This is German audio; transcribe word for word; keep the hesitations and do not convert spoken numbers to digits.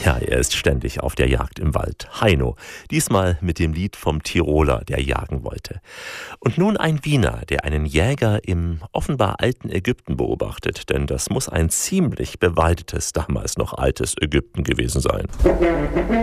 Ja, er ist ständig auf der Jagd im Wald. Heino. Diesmal mit dem Lied vom Tiroler, der jagen wollte. Und nun ein Wiener, der einen Jäger im offenbar alten Ägypten beobachtet. Denn das muss ein ziemlich bewaldetes, damals noch altes Ägypten gewesen sein.